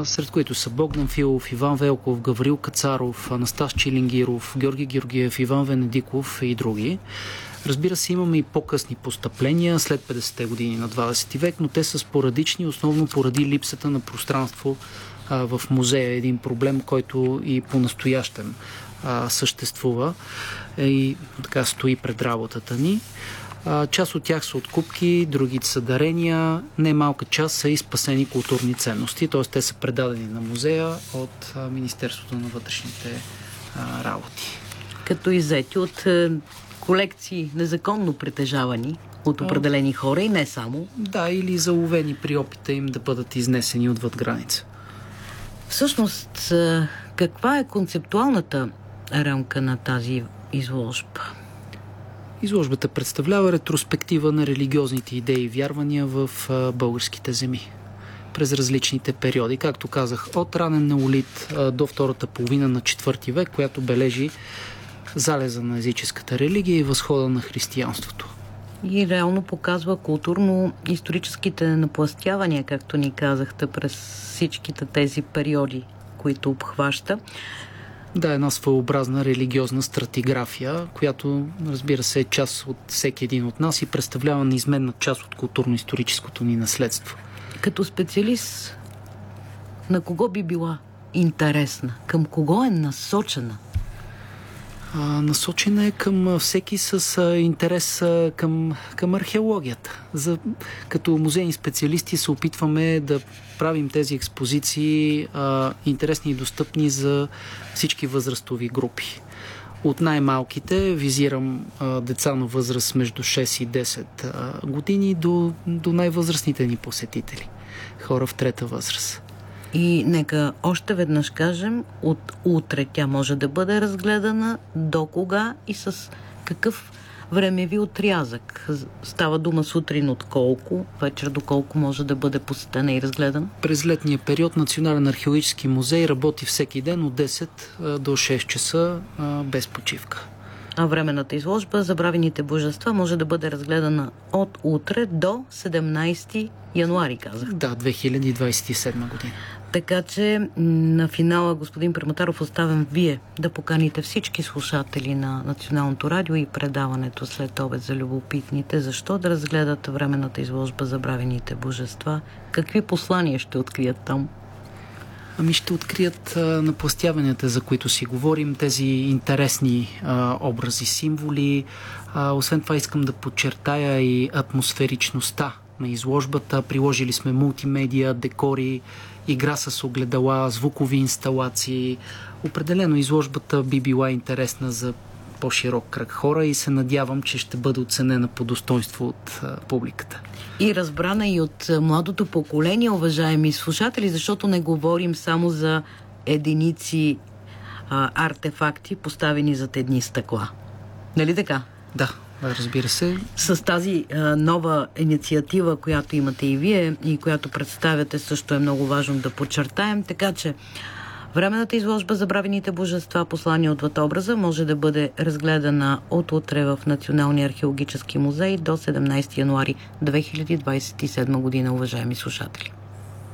сред които са Богдан Филов, Иван Велков, Гаврил Кацаров, Анастас Чилингиров, Георги Георгиев, Иван Венедиков и други. Разбира се, имаме и по-късни постъпления след 50-те години на 20 век, но те са спорадични, основно поради липсата на пространство в музея. Един проблем, който и по-настоящем съществува и така стои пред работата ни. Част от тях са откупки, други са дарения, немалка част са и спасени културни ценности, т.е. те са предадени на музея от Министерството на вътрешните работи. Като иззети от колекции незаконно притежавани от определени хора и не само. Да, или заловени при опита им да бъдат изнесени отвъд граница. Всъщност, каква е концептуалната рамка на тази изложба? Изложбата представлява ретроспектива на религиозните идеи и вярвания в българските земи през различните периоди. Както казах, от ранен неолит до втората половина на 4 век, която бележи залеза на езическата религия и възхода на християнството. И реално показва културно-историческите напластявания, както ни казахте, през всичките тези периоди, които обхваща. Да, една своеобразна религиозна стратиграфия, която, разбира се, е част от всеки един от нас и представлява неизменна част от културно-историческото ни наследство. Като специалист, на кого би била интересна? Към кого е насочена? Насочена е към всеки с интерес към археологията. Като музейни специалисти се опитваме да правим тези експозиции интересни и достъпни за всички възрастови групи. От най-малките визирам деца на възраст между 6 и 10 години до най-възрастните ни посетители. Хора в трета възраст. И нека още веднъж кажем, от утре тя може да бъде разгледана, до кога и с какъв времеви отрязък. Става дума сутрин от колко, вечер до колко може да бъде посетена и разгледана? През летния период Национален археологически музей работи всеки ден от 10 до 6 часа без почивка. А временната изложба "Забравените божества" може да бъде разгледана от утре до 17 януари, казах. Да, 2027 година. Така че на финала, господин Прематаров, оставям вие да поканите всички слушатели на Националното радио и предаването "След обед" за любопитните, защо да разгледат временната изложба "Забравените божества". Какви послания ще открият там? Ще открият напластяванията, за които си говорим, тези интересни образи, символи. Освен това искам да подчертая и атмосферичността на изложбата. Приложили сме мултимедия, декори, игра с огледала, звукови инсталации. Определено изложбата би била интересна за по-широк кръг хора и се надявам, че ще бъде оценена по достоинство от публиката. И разбрана и от младото поколение, уважаеми слушатели, защото не говорим само за единици артефакти, поставени зад едни стъкла. Нали така? Да, разбира се. С тази нова инициатива, която имате и вие и която представяте, също е много важно да подчертаем, така че временната изложба "Забравените божества. Послания отвъд образа" може да бъде разгледана от утре в Националния археологически музей до 17 януари 2027 година, уважаеми слушатели.